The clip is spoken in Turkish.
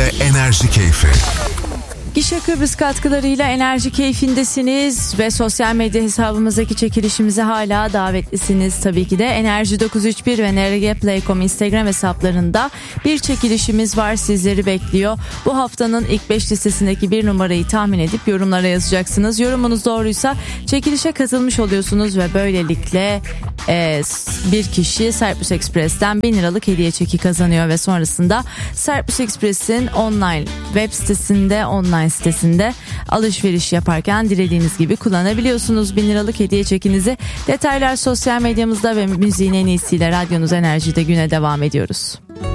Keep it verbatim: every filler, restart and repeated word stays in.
ile Enerji Keyfi. Gişe Kıbrıs katkılarıyla Enerji Keyfindesiniz ve sosyal medya hesabımızdaki çekilişimize hala davetlisiniz. Tabii ki de Enerji dokuz üç bir ve N R G Play nokta com Instagram hesaplarında bir çekilişimiz var, sizleri bekliyor. Bu haftanın ilk beş listesindeki bir numarayı tahmin edip yorumlara yazacaksınız. Yorumunuz doğruysa çekilişe katılmış oluyorsunuz ve böylelikle e, bir kişi Serpus Express'ten bin liralık hediye çeki kazanıyor ve sonrasında Serpus Express'in online web sitesinde, online sitesinde alışveriş yaparken dilediğiniz gibi kullanabiliyorsunuz bin liralık hediye çekinizi. Detaylar sosyal medyamızda ve müziğin en iyisiyle Radyonuz Enerji'de güne devam ediyoruz.